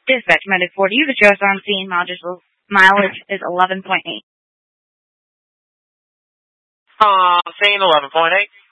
Dispatch Medic 40, the show's on scene. Mileage is 11.8. Scene 11.8.